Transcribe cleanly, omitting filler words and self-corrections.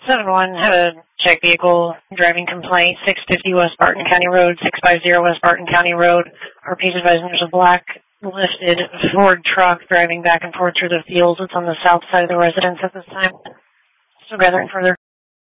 7-1 had a check vehicle driving complaint, 650 West Barton County Road, 650 West Barton County Road. Our police advising there's a black lifted Ford truck driving back and forth through the fields. It's on the south side of the residence at this time. Still gathering further